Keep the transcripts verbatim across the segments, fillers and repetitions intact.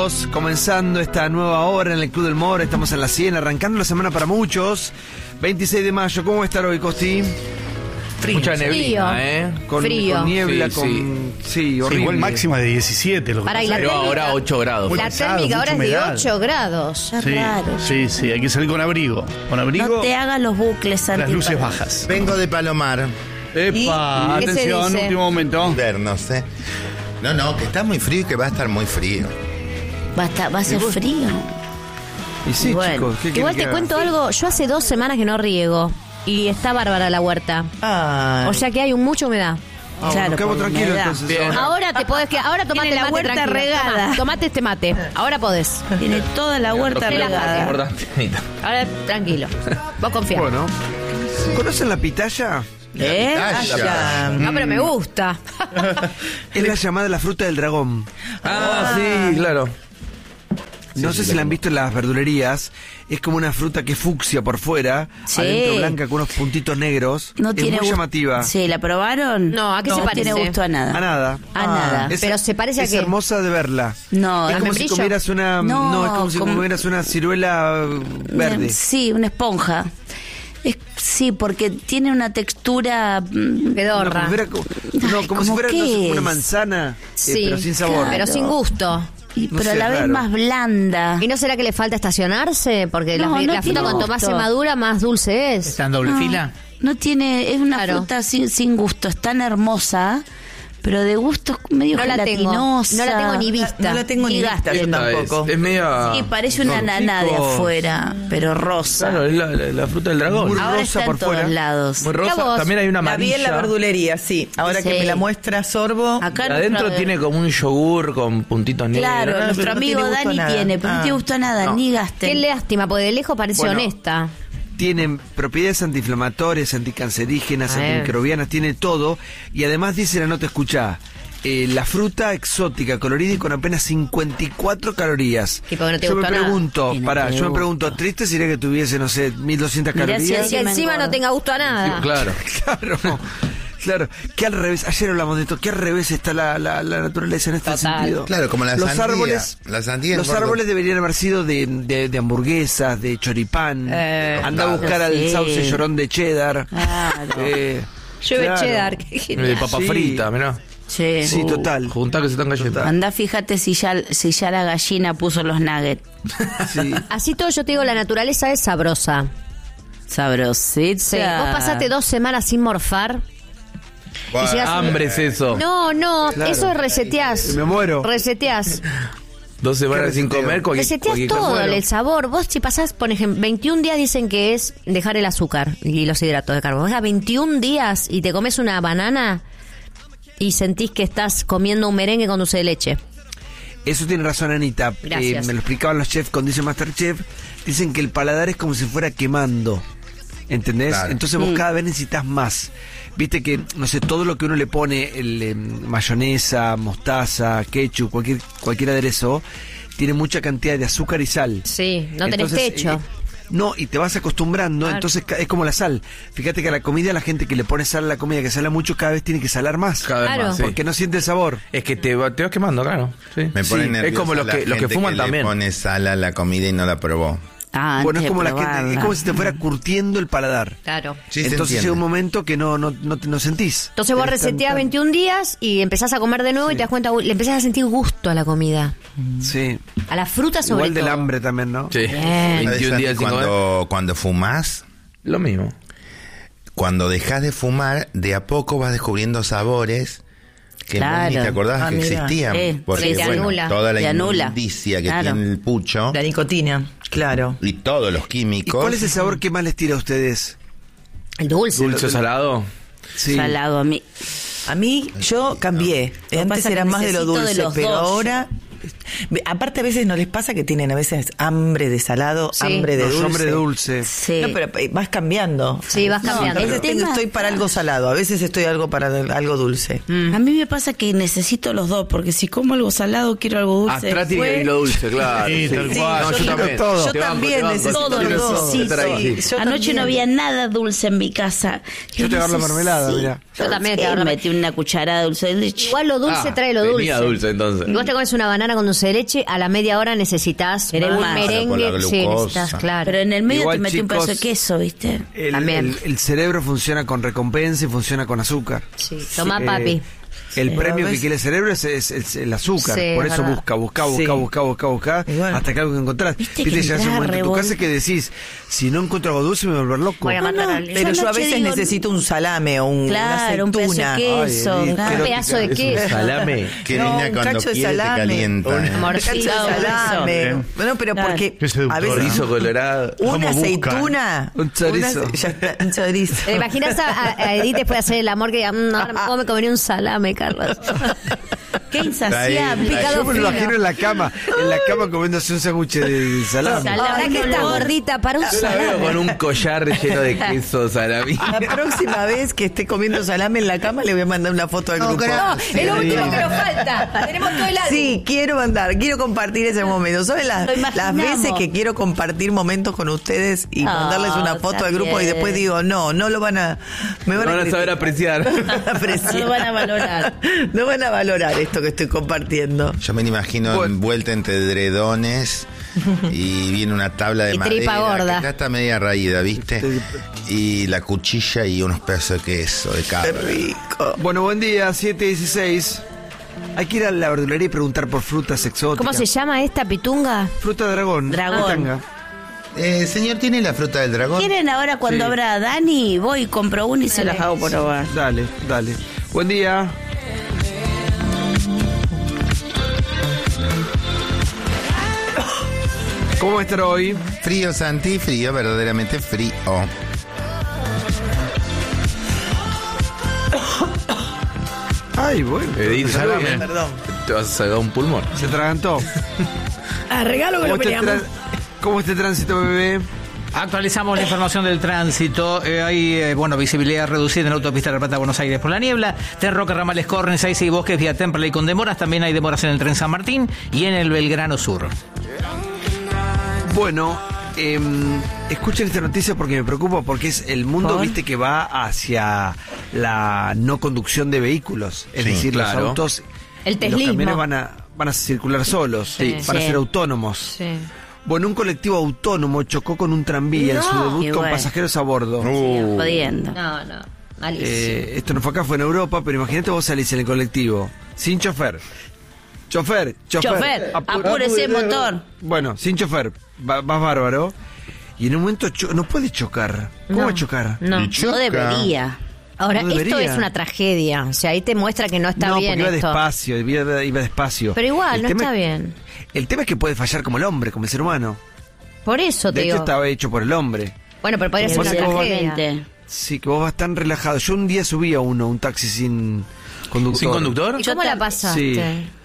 Bienvenidos, comenzando esta nueva hora en el Club del Humor. Estamos en la cien, arrancando la semana para muchos. veintiséis de mayo, ¿cómo va a estar hoy, Costi? Frío. Mucha neblina, Frío. ¿eh? Con, Frío. con niebla, Sí, con... sí. Sí, horrible. Sí, igual máxima de diecisiete. Lo que Para, y la pasa. Pero térmica- ahora ocho grados. Muy La pesado, térmica ahora es mucha de humedad. ocho grados. Ya Sí, raro. sí, sí, hay que salir con abrigo. Con abrigo, No te hagas los bucles, Santi. las luces para- bajas. Vengo de Palomar. Epa, ¿Y qué se atención, dice? último momento. Invernos, ¿eh? No, no, que está muy frío y que va a estar muy frío. Va a, estar- va a ser frío. Y sí, Bueno. chicos, ¿qué Igual quieren te que haga? cuento algo, yo hace dos semanas que no riego y está bárbara la huerta. Ay. O sea que hay un mucha humedad. Ah, Claro, nos quedamos por tranquilos humedad. entonces. Bien. ahora. Ahora te podés que ahora tomate Tiene el la mate huerta tranquilo. regada. Tomá, tomate este mate. Ahora podés. Tiene toda la huerta Te la regada. Importante. Ahora tranquilo. Vos confía. Bueno, ¿conocen la pitaya? ¿Eh? Pitaya. No, pero me gusta. Es la llamada la fruta del dragón. Ah, sí, claro. No sé si la han visto en las verdulerías. Es como una fruta que es fucsia por fuera, Sí. adentro blanca con unos puntitos negros. No es tiene muy gusto. llamativa. Sí, ¿la probaron? No, ¿a qué se No parece? tiene gusto a nada. A nada. A nada. Es- Pero se parece a es qué? hermosa de verla. No, es ¿a como si membrillo? comieras una No, no, es como si como- comieras una ciruela verde. Sí, una esponja. Es, sí, porque tiene una textura... mm, Pedorra. No, como si fuera, co- no, Ay, como si ¿cómo fuera qué no sé, como una es? manzana, eh, Sí, pero sin sabor. Pero sin gusto. y- no pero a sé, la vez raro. más blanda. ¿Y no será que le falta estacionarse? Porque la, No, no la fruta tiene cuanto más se gusto. madura, más dulce es. ¿Está en doble fila? No tiene... Es una Claro. fruta sin, sin gusto. Es tan hermosa, pero de gusto medio No la tengo. gelatinosa. No la tengo ni vista. No la tengo ni vista yo Esta tampoco. Es, es media... Sí, parece una Son nana de chicos. afuera, pero rosa. Claro, es la, la- la fruta del dragón. Muy Ahora rosa está por en todos fuera. lados. Muy Mira rosa. vos. También hay una La vi amarilla. en la verdulería, sí. Ahora Sí. que me la muestra Sorbo. Acá Y adentro nuestro- tiene como un yogur con puntitos negros. Claro, no, nuestro pero no amigo tiene gusto a Dani nada. tiene, pero no Ah. te gustó nada, No. ni gasten. Qué lástima, porque de lejos parece Bueno. honesta. Tienen propiedades antiinflamatorias, anticancerígenas, A ver. antimicrobianas, tiene todo. Y además dice la nota, escuchá, eh, la fruta exótica, colorida y con apenas cincuenta y cuatro calorías. Y porque no te yo me gustó nada. pregunto, Y no pará, te yo me gusta. pregunto, ¿triste sería que tuviese, no sé, mil doscientas Mirá si calorías? Que me encima engordo. no tenga gusto a nada. Claro. Claro, claro. Que al revés, ayer hablamos de esto, que al revés está la, la, la naturaleza en este Total. sentido. Claro, como la los sandía. árboles, La sandía los engorda. árboles deberían haber sido de, de, de hamburguesas, de choripán. Eh, Anda a claro. buscar al Sí. sauce llorón de cheddar. Claro. Eh, Llueve claro. cheddar, qué De genial. papa Sí. frita, mirá. Sí. Sí, total. Juntá que se están cayendo. Andá, fíjate si ya, si ya la gallina puso los nuggets. Sí. Así todo yo te digo, la naturaleza es sabrosa. Sabrosita. Sí. Vos pasaste dos semanas sin morfar. Buah, Y llegas- Hambre es eso. No, no, Claro. eso es reseteás. Me muero. Reseteás. Dos semanas ¿Qué sin reseteo? comer, cualquier, Reseteás cualquier todo, cosa. el sabor. Vos si pasás, por ejemplo, veintiún días dicen que es dejar el azúcar y los hidratos de carbono. Vos a veintiún días y te comes una banana y sentís que estás comiendo un merengue con dulce de leche. Eso tiene razón, Anita. Gracias. Eh, me lo explicaban los chefs cuando hice Masterchef. Dicen que el paladar es como si fuera quemando. ¿Entendés? Claro. Entonces vos cada vez necesitas más. Viste que, no sé, todo lo que uno le pone, el, eh, mayonesa, mostaza, ketchup, cualquier, cualquier aderezo, tiene mucha cantidad de azúcar y sal. Sí, no tenés Entonces, techo. eh, no, y te vas acostumbrando, Claro. entonces ca- es como la sal. Fíjate que a la comida, la gente que le pone sal a la comida, que sala mucho, cada vez tiene que salar más. Cada vez Claro. más, sí. Porque no siente el sabor. Es que te, va- te vas quemando, claro. Sí. Me pone Sí, nerviosa es como los la que, los que gente fuman le también. pone sal a la comida y no la probó. Ah, Bueno, es antes de como la gente, es probarla. como si te fuera curtiendo el paladar. Claro. Sí, se Entonces entiende. llega un momento que no, no, no, te- no sentís. Entonces vos Tenés reseteás tanta- veintiún días y empezás a comer de nuevo y te das cuenta, uy, le empezás a sentir gusto a la comida. Sí. A la fruta sobre Igual del todo. hambre también, ¿no? Sí. Bien. veintiún días sin comer. cuando, cuando fumás, Lo mismo. cuando dejas de fumar, de a poco vas descubriendo sabores que vos Claro. ni te acordabas Ah, que mira. existían. Sí. Porque, Sí, te bueno, anula. toda la Te anula. inmundicia que Claro. tiene el pucho La nicotina, claro. y todos los ¿Y químicos. cuál es el sabor que más les tira a ustedes? El dulce. Dulce o salado. Sí. Salado a mí. A mí, yo cambié. Lo que Antes pasa era que más de lo necesito de dulce, los pero dos. ahora... Aparte, a veces no les pasa que tienen a veces hambre de salado, Sí. hambre de Los dulce. hambre dulce. Sí. No, pero eh, vas cambiando. Sí, vas No, cambiando. A veces el tengo- tema- estoy para algo salado, a veces estoy algo para algo dulce. A mí me pasa que necesito los dos, porque si como algo salado, quiero algo dulce. Atrás tiene que Fue- venir lo dulce, claro. Sí, tal Sí, cual. no, yo yo quiero también. todo. Yo Te banco, también te banco. necesito Todo Quiero los eso, dos. Sí, estar ahí, sí. Yo Anoche también. no había nada dulce en mi casa. Yo te agarro la mermelada, mirá. Yo también te Sí, agarro- metí una cucharada de dulce de leche. Igual lo dulce Ah, trae lo dulce. tenía dulce entonces. Y vos te comes una banana con dulce dulce de leche, a la media hora necesitas Querés un más. merengue. Por la Sí, glucosa. necesitas, claro. Pero en el medio Igual, te metí un chicos, pedazo de queso, ¿viste? El, También. el- el cerebro funciona con recompensa y funciona con azúcar. Sí, toma, Eh, papi. El Sí, premio a que veces- quiere el cerebro es, es- es el azúcar. Sí, Por es eso verdad. busca, busca, busca, Sí. busca, busca, busca, Igual. hasta que algo que encontrás. Viste Viste, que llegas a un entras momento en tu revol- casa que decís, si no encuentro algo dulce me voy a volver loco. Voy a matar no, al yo Pero yo a anoche veces digo- necesito un salame o un, Claro, un una pedazo de aceituna. queso. Ay, claro. Un pedazo de Es un queso. salame. Qué No, linda un cuando cacho de quiere te salame. calienta. Un- ¿eh? Un cacho de Morcilla, salame. eso. Bueno, pero Claro. porque Qué seductor, a veces Chorizo colorado. una ¿Cómo busca? aceituna, Un chorizo. una- ya está, un chorizo. ¿Te imaginas a, a- a Edith después de hacer el amor que diga, "Mm, ahora ¿cómo me comería un salame, Carlos? Qué insaciable. Trae- Picado Yo me lo fino. imagino en la cama, en la cama comiéndose un sándwich de salame. La verdad que está gordita para un Yo la veo salame. con un collar lleno de queso salami. La próxima vez que esté comiendo salame en la cama le voy a mandar una foto al grupo. No, es lo último que nos falta. Tenemos todo el álbum. Sí, quiero mandar, quiero compartir ese momento. ¿Saben las, Lo imaginamos. las veces que quiero compartir momentos con ustedes y No, mandarles una foto está al grupo y bien. después digo, no, no lo van a... Me No van a, van a saber criticar. apreciar. No van a apreciar. No lo van a valorar. No van a valorar esto que estoy compartiendo. Yo me lo imagino Bueno. envuelta entre dredones y viene una tabla de Y madera tripa gorda. que ya está media raída, ¿viste? Y la cuchilla y unos pedazos de queso, de Qué cabra. rico. Bueno, buen día, siete dieciséis. Hay que ir a la verdulería y preguntar por frutas exóticas. ¿Cómo se llama esta pitunga? Fruta de dragón. Dragón. Pitanga. Eh, señor, ¿tiene la fruta del dragón? ¿Quieren ahora cuando Sí. abra Dani? Voy y compro una y se las hago por probar. Dale, dale. Buen día. ¿Cómo va a estar hoy? Frío, Santi, frío, verdaderamente frío. Ay, bueno. Edith, Se salame. atragantó. Perdón. Te vas a sacar un pulmón. Se atragantó. Ah, regalo ¿Cómo está, el tran- ¿Cómo está el tránsito, bebé? Actualizamos la información del tránsito. Eh, hay, eh, bueno, visibilidad reducida en la autopista de La Plata a Buenos Aires por la niebla. Tren Roque, Ramales Cornes, Aiza y Bosques, vía Temperley con demoras. También hay demoras en el tren San Martín y en el Belgrano Sur. Bueno, eh, escuchen esta noticia porque me preocupa, porque es el mundo, ¿Por? viste, que va hacia la no conducción de vehículos. Es Sí, decir, claro. los autos, El los teslismo. camiones van a, van a circular solos, Sí. van a Sí. ser autónomos. Sí. Bueno, un colectivo autónomo chocó con un tranvía en su debut Y con bueno. pasajeros a bordo. Uh, Jodiendo. No, no. Malísimo. Eh, esto no fue acá, fue en Europa, pero imagínate vos salís en el colectivo, sin chofer. Chofer, chofer. Chofer, apu- apúrese, apu- motor. Bueno, sin chofer, va- vas bárbaro. Y en un momento cho- no puede chocar. ¿Cómo No. va a chocar? No. Y choca. No debería. Ahora, No esto debería. es una tragedia. O sea, ahí te muestra que no está no, bien porque iba esto. despacio, iba, iba despacio. Pero igual, El no tema está es- bien. El tema es que puede fallar como el hombre, como el ser humano. Por eso te De hecho, digo. estaba hecho por el hombre. Bueno, pero podría ser una tragedia. Evidentemente. Sí, que vos vas tan relajado. Yo un día subí a uno, un taxi sin conductor. ¿Sin conductor? ¿Y cómo la pasaste? Sí.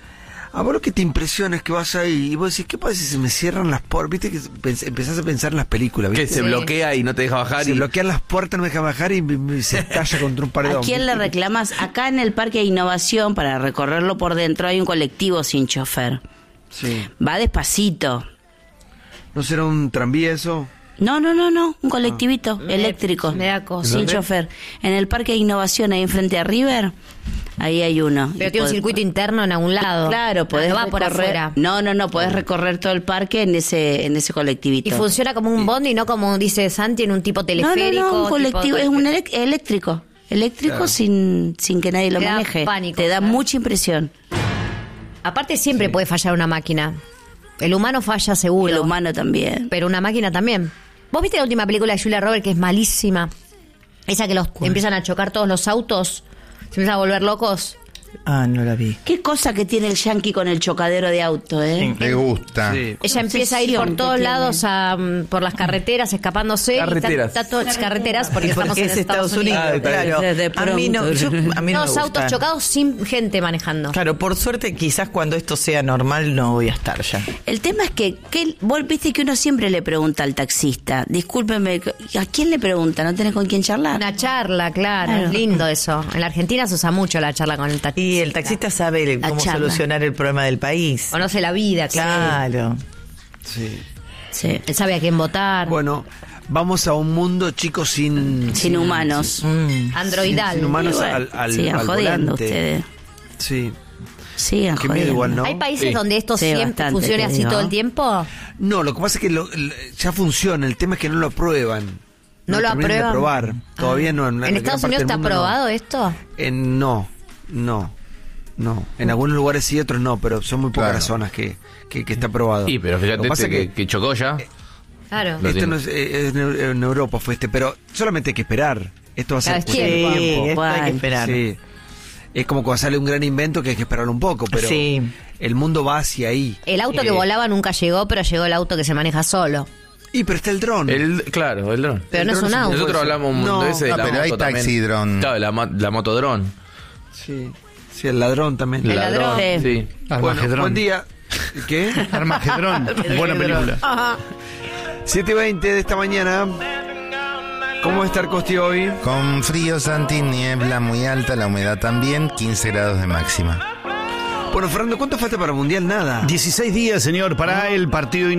A vos lo que te impresiona es que vas ahí y vos decís, ¿qué pasa si se me cierran las puertas? Viste que pens- empezás a pensar en las películas, Que ¿viste? se Sí. bloquea y no te deja bajar. Se y... bloquean las puertas, no me deja bajar y me- me- se estalla contra un paredón. ¿A quién le reclamas? Acá en el Parque de Innovación, para recorrerlo por dentro, hay un colectivo sin chofer. Sí. Va despacito. ¿No será un tranvía eso? No, no, no, no, un colectivito Me- eléctrico, me da cosa. sin ¿Dónde? chofer. En el Parque de Innovación, ahí enfrente a River, ahí hay uno. Pero Y tiene un pod- circuito interno en algún lado. Claro, podés No va por recorrer- afuera. No, no, no, podés recorrer todo el parque en ese en ese colectivito. Y funciona como un bondi y no como dice Santi en un tipo No, teleférico. no, no, un tipo- colectivo, es un elec- eléctrico. Eléctrico sin, sin que nadie lo Te da maneje. pánico, Te da claro. mucha impresión. Aparte siempre puede fallar una máquina. El humano falla seguro. El humano también. Pero una máquina también. ¿Vos viste la última película de Julia Roberts que es malísima? Esa que los empiezan a chocar todos los autos, se empiezan a volver locos. Ah, no la vi. Qué cosa que tiene el yankee con el chocadero de auto, ¿eh? Le gusta. Sí. Ella empieza a ir por obsesión que todos tiene. lados, a, mm, por las carreteras, escapándose. y está- Carreteras. Está, todo- carreteras, porque, estamos Porque en es Estados Unidos, Ah, está bien. claro. De A mí no, pronto. yo- a mí no me Todos autos gusta. chocados sin gente manejando. Claro, por suerte quizás cuando esto sea normal no voy a estar ya. El tema es que, que vos viste que uno siempre le pregunta al taxista, discúlpeme, ¿a quién le pregunta? ¿No tenés con quién charlar? Una charla, claro, Claro. es lindo eso. En la Argentina se usa mucho la charla con el taxista. Y el taxista sabe el- La cómo charla. solucionar el problema del país. Conoce la vida, claro. Claro. Sí. Sí. Él sabe a quién votar. Bueno, vamos a un mundo, chicos, sin... Sin humanos. Mm. Androidal. sin humanos Y bueno, al, al, sigan al jodiendo volante. ustedes. Sí. Sí, Qué miedo igual, ¿no? ¿Hay países Sí. donde esto Sí, siempre bastante, funcione te así digo. todo el tiempo? No, lo que pasa es que lo- lo- ya funciona, el tema es que no lo aprueban. ¿No lo terminan de aprueban? aprobar. Todavía Ah. no. ¿En la Estados gran parte Unidos del está mundo no. aprobado esto? Eh, no, no, no. En algunos lugares sí, otros no, pero son muy pocas Claro. las zonas que, que, que está aprobado. Y pero Lo fíjate que pasa este es que, que chocó ya. Claro. Lo Este tiene. no es, eh, es en en Europa fue este, pero solamente hay que esperar. Esto va a ser Claro, es cuestión de tiempo. Sí, tiempo. esto hay que ¿Cuál? esperar. Sí. Es como cuando sale un gran invento que hay que esperarlo un poco, pero Sí. el mundo va hacia ahí. El auto que Eh, volaba nunca llegó, pero llegó el auto que se maneja solo. Y pero está el dron. El, claro, el dron. Pero no es dron un es un auto. Nosotros hablamos un No. montón de veces de No, la pero hay moto también. taxi dron. Claro, la, mo- la motodrón. Sí, sí, el ladrón también. El ladrón. Sí. Bueno, Armagedrón. buen día. ¿Qué? Armagedrón. Buena película. siete y veinte de esta mañana. ¿Cómo va a estar Costi hoy? Con frío, Santi, niebla muy alta, la humedad también, quince grados de máxima. Bueno, Fernando, ¿cuánto falta para el Mundial? Nada. dieciséis días, señor, para el partido